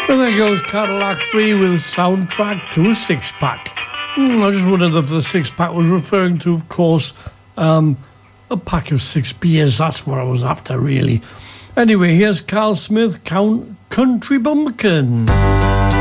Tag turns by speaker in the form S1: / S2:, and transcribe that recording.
S1: And there goes Cadillac 3 with a soundtrack to a six-pack. I just wondered if the six-pack was referring to, of course, a pack of 6 beers. That's what I was after, really. Anyway, here's Carl Smith, Country Bumpkin.